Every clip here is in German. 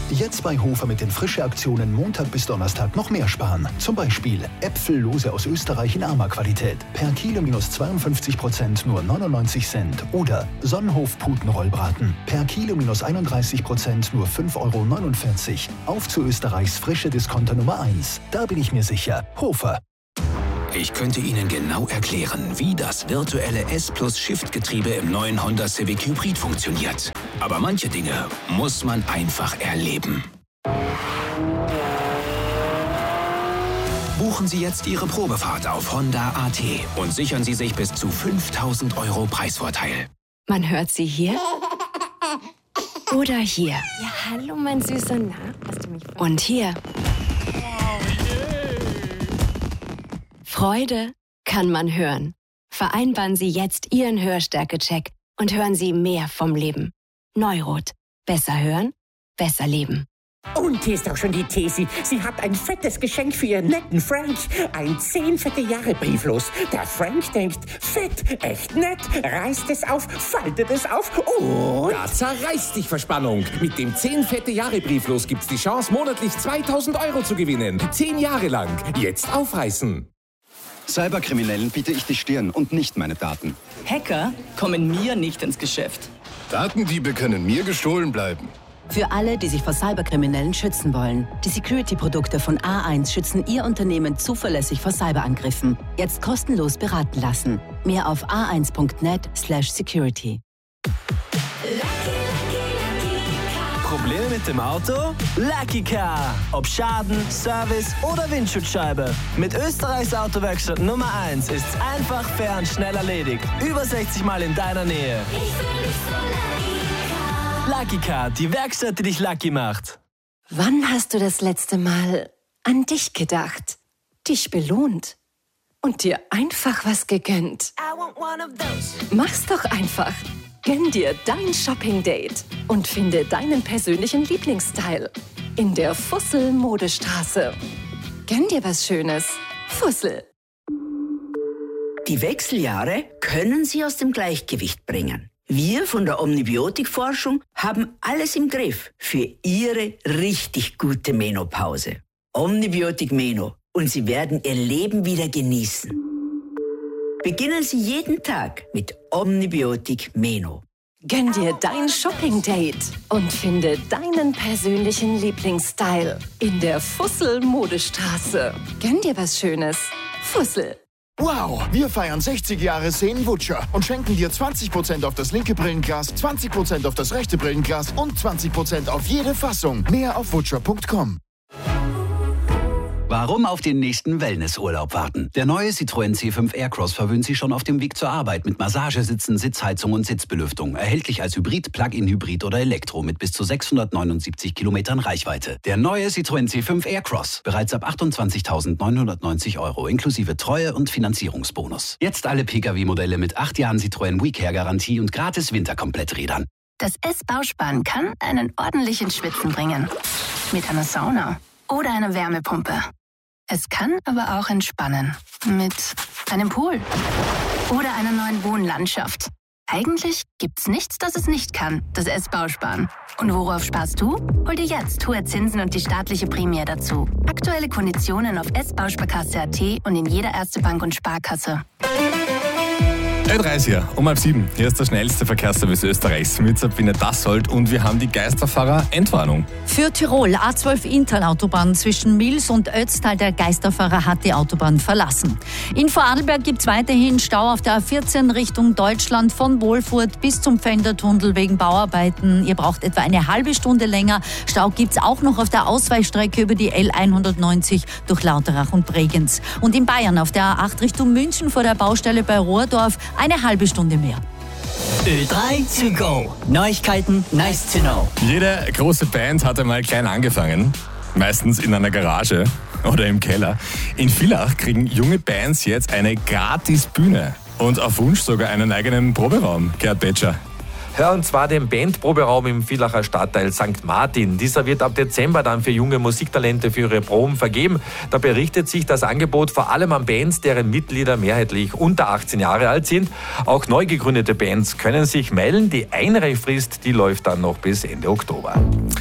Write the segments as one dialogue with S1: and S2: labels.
S1: Jetzt bei Hofer mit den Frische-Aktionen Montag bis Donnerstag noch mehr sparen. Zum Beispiel Äpfellose aus Österreich in Arma-Qualität. Per Kilo minus 52% nur 99 Cent. Oder Sonnenhof-Putenrollbraten. Per Kilo minus 31% nur 5,49 €. Auf zu Österreichs frische Discounter Nummer 1. Da bin ich mir sicher. Hofer.
S2: Ich könnte Ihnen genau erklären, wie das virtuelle S+-Shift-Getriebe im neuen Honda Civic Hybrid funktioniert. Aber manche Dinge muss man einfach erleben. Buchen Sie jetzt Ihre Probefahrt auf Honda.at und sichern Sie sich bis zu 5.000 € Preisvorteil.
S3: Man hört sie hier oder hier. Ja, hallo, mein Süßer. Na, hast du mich verstanden? Und hier. Freude kann man hören. Vereinbaren Sie jetzt Ihren Hörstärke-Check und hören Sie mehr vom Leben. Neurot. Besser hören, besser leben.
S4: Und hier ist auch schon die Tesi. Sie hat ein fettes Geschenk für ihren netten Frank. Ein 10 fette Jahre Brieflos. Der Frank denkt, fett, echt nett, reißt es auf, faltet es auf und...
S5: Da zerreißt dich Verspannung. Mit dem 10 fette Jahre Brieflos gibt's die Chance, monatlich 2.000 € zu gewinnen. 10 Jahre lang. Jetzt aufreißen.
S6: Cyberkriminellen biete ich die Stirn und nicht meine Daten.
S7: Hacker kommen mir nicht ins Geschäft.
S8: Datendiebe können mir gestohlen bleiben.
S9: Für alle, die sich vor Cyberkriminellen schützen wollen. Die Security-Produkte von A1 schützen Ihr Unternehmen zuverlässig vor Cyberangriffen. Jetzt kostenlos beraten lassen. Mehr auf a1.net/security.
S10: Probleme mit dem Auto? Lucky Car. Ob Schaden, Service oder Windschutzscheibe. Mit Österreichs Autowerkstatt Nummer 1 ist's einfach, fair und schnell erledigt. Über 60 Mal in deiner Nähe. Lucky Car, die Werkstatt, die dich lucky macht.
S3: Wann hast du das letzte Mal an dich gedacht, dich belohnt und dir einfach was gegönnt? Mach's doch einfach. Gönn dir dein Shopping-Date und finde deinen persönlichen Lieblingsstyle in der Fussel-Modestraße. Gönn dir was Schönes. Fussel.
S11: Die Wechseljahre können Sie aus dem Gleichgewicht bringen. Wir von der Omnibiotik-Forschung haben alles im Griff für Ihre richtig gute Menopause. Omnibiotik Meno und Sie werden Ihr Leben wieder genießen. Beginnen Sie jeden Tag mit Omnibiotik Meno.
S3: Gönn dir dein Shopping-Date und finde deinen persönlichen Lieblingsstyle in der Fussel-Modestraße. Gönn dir was Schönes. Fussel.
S12: Wow, wir feiern 60 Jahre Seen-Wutscher und schenken dir 20% auf das linke Brillenglas, 20% auf das rechte Brillenglas und 20% auf jede Fassung. Mehr auf wutscher.com.
S13: Warum auf den nächsten Wellnessurlaub warten? Der neue Citroën C5 Aircross verwöhnt Sie schon auf dem Weg zur Arbeit mit Massagesitzen, Sitzheizung und Sitzbelüftung. Erhältlich als Hybrid, Plug-in-Hybrid oder Elektro mit bis zu 679 Kilometern Reichweite. Der neue Citroën C5 Aircross. Bereits ab 28.990 € inklusive Treue- und Finanzierungsbonus. Jetzt alle Pkw-Modelle mit 8 Jahren Citroën WeCare-Garantie und gratis Winterkompletträdern.
S14: Das S-Bausparen kann einen ordentlichen Schwitzen bringen. Mit einer Sauna oder einer Wärmepumpe. Es kann aber auch entspannen mit einem Pool oder einer neuen Wohnlandschaft. Eigentlich gibt's nichts, das es nicht kann, das S-Bausparen. Und worauf sparst du? Hol dir jetzt hohe Zinsen und die staatliche Prämie dazu. Aktuelle Konditionen auf s-bausparkasse.at und in jeder Erste Bank und Sparkasse.
S15: 3:30 um 6:30. Hier ist der schnellste Verkehrsservice Österreichs mit Sabine Dassold und wir haben die Geisterfahrer-Entwarnung.
S16: Für Tirol, A12 Inntal-Autobahn zwischen Mils und Ötztal. Der Geisterfahrer hat die Autobahn verlassen. In Vorarlberg gibt es weiterhin Stau auf der A14 Richtung Deutschland von Wolfurt bis zum Pfändertunnel wegen Bauarbeiten. Ihr braucht etwa eine halbe Stunde länger. Stau gibt es auch noch auf der Ausweichstrecke über die L190 durch Lauterach und Bregenz. Und in Bayern auf der A8 Richtung München vor der Baustelle bei Rohrdorf eine halbe Stunde mehr.
S10: Ö3 to go. Neuigkeiten, nice to know.
S15: Jede große Band hat einmal klein angefangen. Meistens in einer Garage oder im Keller. In Villach kriegen junge Bands jetzt eine Gratis-Bühne. Und auf Wunsch sogar einen eigenen Proberaum. Gerhard Betscher.
S17: Ja, und zwar den Bandproberaum im Villacher Stadtteil St. Martin. Dieser wird ab Dezember dann für junge Musiktalente für ihre Proben vergeben. Da berichtet sich das Angebot vor allem an Bands, deren Mitglieder mehrheitlich unter 18 Jahre alt sind. Auch neu gegründete Bands können sich melden. Die Einreichfrist, die läuft dann noch bis Ende Oktober.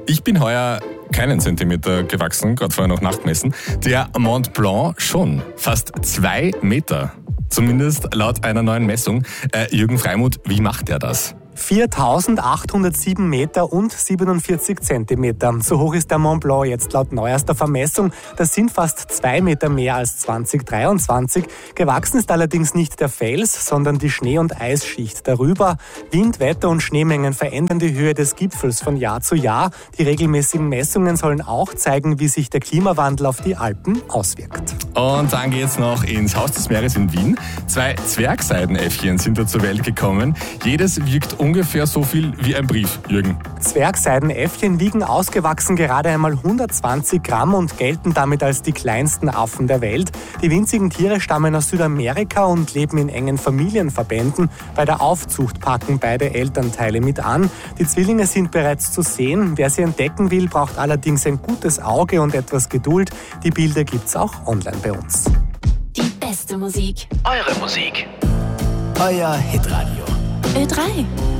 S15: Ich bin heuer keinen Zentimeter gewachsen, gerade vorher noch nachgemessen. Der Mont Blanc schon. Fast 2 Meter. Zumindest laut einer neuen Messung. Jürgen Freimuth, wie macht er das?
S18: 4.807 Meter und 47 Zentimeter. So hoch ist der Mont Blanc jetzt laut neuester Vermessung. Das sind fast 2 Meter mehr als 2023. Gewachsen ist allerdings nicht der Fels, sondern die Schnee- und Eisschicht darüber. Wind, Wetter und Schneemengen verändern die Höhe des Gipfels von Jahr zu Jahr. Die regelmäßigen Messungen sollen auch zeigen, wie sich der Klimawandel auf die Alpen auswirkt.
S15: Und dann geht's noch ins Haus des Meeres in Wien. 2 Zwergseidenäffchen sind da zur Welt gekommen. Jedes wiegt ungefähr so viel wie ein Brief, Jürgen.
S18: Zwergseidenäffchen wiegen ausgewachsen gerade einmal 120 Gramm und gelten damit als die kleinsten Affen der Welt. Die winzigen Tiere stammen aus Südamerika und leben in engen Familienverbänden. Bei der Aufzucht packen beide Elternteile mit an. Die Zwillinge sind bereits zu sehen. Wer sie entdecken will, braucht allerdings ein gutes Auge und etwas Geduld. Die Bilder gibt's auch online bei uns.
S14: Die beste Musik.
S2: Eure Musik.
S1: Euer Hitradio.
S14: Ö3.